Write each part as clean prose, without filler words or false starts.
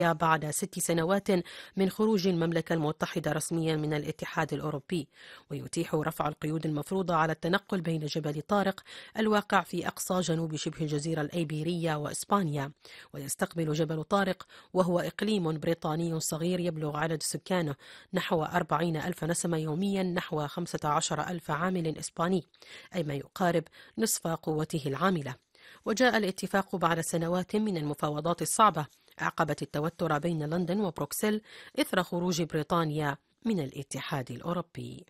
بعد 6 سنوات من خروج المملكة المتحدة رسميا من الاتحاد الأوروبي، ويتيح رفع القيود المفروضة على التنقل بين جبل طارق الواقع في أقصى جنوب شبه الجزيرة الأيبيرية وإسبانيا. ويستقبل جبل طارق وهو إقليم بريطاني صغير يبلغ عدد سكانه نحو 40 ألف نسمة يوميا نحو 15 ألف عامل إسباني، أي ما يقارب نصف قوته العاملة. وجاء الاتفاق بعد سنوات من المفاوضات الصعبة عقبت التوتر بين لندن وبروكسل إثر خروج بريطانيا من الاتحاد الأوروبي.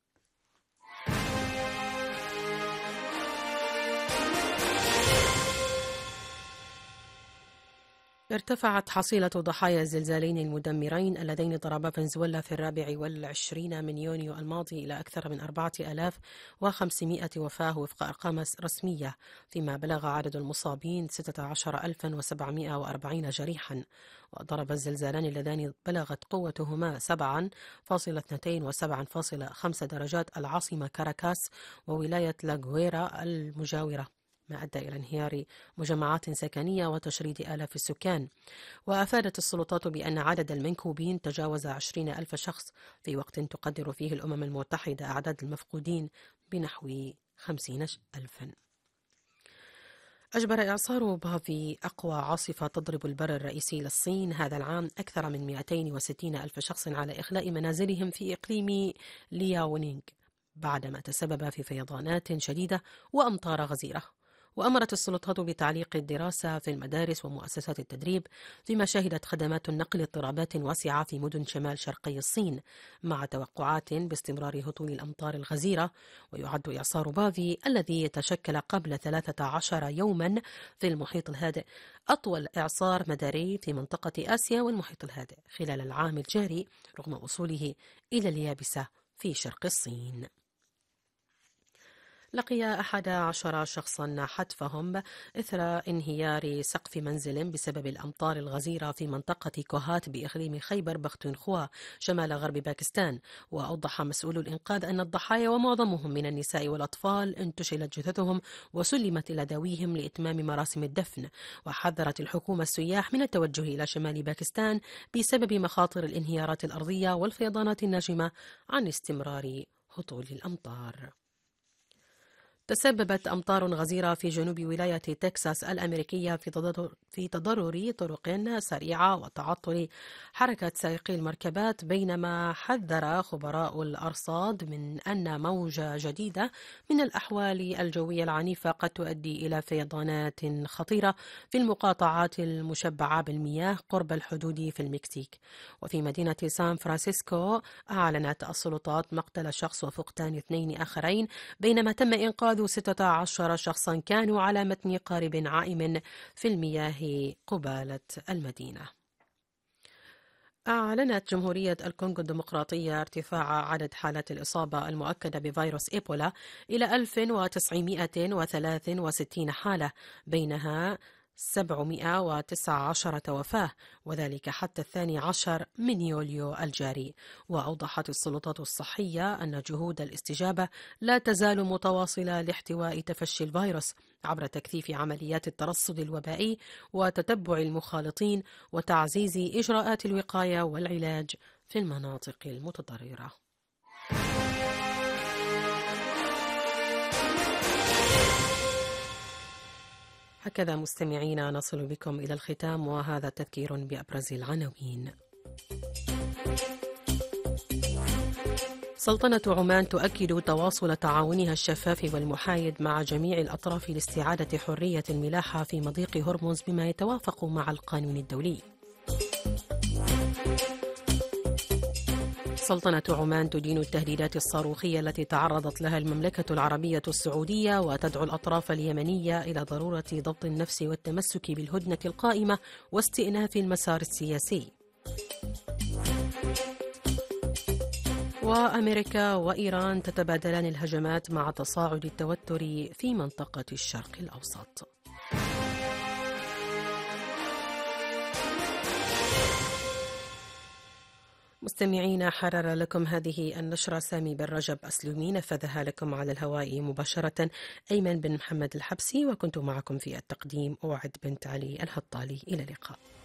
ارتفعت حصيلة ضحايا الزلزالين المدمرين اللذين ضربا فنزويلا في 24 من يونيو الماضي إلى أكثر من 4500 وفاة وفق أرقام رسمية، فيما بلغ عدد المصابين 16740 جريحا. وضرب الزلزالان اللذان بلغت قوتهما 7.2 و 7.5 درجات العاصمة كاراكاس وولاية لاغويرا المجاورة، ما أدى إلى انهيار مجمعات سكنية وتشريد آلاف السكان. وأفادت السلطات بأن عدد المنكوبين تجاوز 20 ألف شخص، في وقت تقدر فيه الأمم المتحدة أعداد المفقودين بنحو 50 ألفا. أجبر إعصار بافي أقوى عاصفة تضرب البر الرئيسي للصين هذا العام أكثر من 260 ألف شخص على إخلاء منازلهم في إقليم لياونينغ، بعدما تسبب في فيضانات شديدة وأمطار غزيرة. وأمرت السلطات بتعليق الدراسة في المدارس ومؤسسات التدريب، فيما شهدت خدمات النقل اضطرابات واسعة في مدن شمال شرقي الصين، مع توقعات باستمرار هطول الأمطار الغزيرة. ويعد إعصار بافي الذي يتشكل قبل 13 يوما في المحيط الهادئ أطول إعصار مداري في منطقة آسيا والمحيط الهادئ خلال العام الجاري، رغم وصوله إلى اليابسة في شرق الصين. لقي 11 شخصا حتفهم إثر انهيار سقف منزل بسبب الأمطار الغزيرة في منطقة كوهات بإقليم خيبر بختونخوا شمال غرب باكستان. وأوضح مسؤول الإنقاذ أن الضحايا ومعظمهم من النساء والأطفال انتشلت جثثهم وسلمت إلى ذويهم لإتمام مراسم الدفن. وحذرت الحكومة السياح من التوجه إلى شمال باكستان بسبب مخاطر الانهيارات الأرضية والفيضانات الناجمة عن استمرار هطول الأمطار. تسببت أمطار غزيرة في جنوب ولاية تكساس الأمريكية في تضرر طرق سريعة وتعطل حركة سائقي المركبات، بينما حذر خبراء الأرصاد من أن موجة جديدة من الأحوال الجوية العنيفة قد تؤدي إلى فيضانات خطيرة في المقاطعات المشبعة بالمياه قرب الحدود في المكسيك. وفي مدينة سان فرانسيسكو أعلنت السلطات مقتل شخص وفقدان 2 آخرين، بينما تم إنقاذ 16 شخصا كانوا على متن قارب عائم في المياه قبالة المدينة. أعلنت جمهورية الكونغو الديمقراطية ارتفاع عدد حالات الإصابة المؤكدة بفيروس إيبولا إلى 1963 حالة، بينها 719 وفاة، وذلك حتى 12 من يوليو الجاري. وأوضحت السلطات الصحية أن جهود الاستجابة لا تزال متواصلة لاحتواء تفشي الفيروس عبر تكثيف عمليات الترصد الوبائي وتتبع المخالطين وتعزيز إجراءات الوقاية والعلاج في المناطق المتضررة. هكذا مستمعينا نصل بكم إلى الختام، وهذا تذكير بأبرز العناوين. سلطنة عمان تؤكد تواصل تعاونها الشفاف والمحايد مع جميع الأطراف لاستعادة حرية الملاحة في مضيق هرمز بما يتوافق مع القانون الدولي. سلطنة عمان تدين التهديدات الصاروخية التي تعرضت لها المملكة العربية السعودية، وتدعو الأطراف اليمنية إلى ضرورة ضبط النفس والتمسك بالهدنة القائمة واستئناف المسار السياسي. وأمريكا وإيران تتبادلان الهجمات مع تصاعد التوتر في منطقة الشرق الأوسط. مستمعين، حرر لكم هذه النشرة سامي بن رجب أسلومي، نفذها لكم على الهواء مباشرة أيمن بن محمد الحبسي، وكنت معكم في التقديم أوعد بنت علي الهطالي. إلى اللقاء.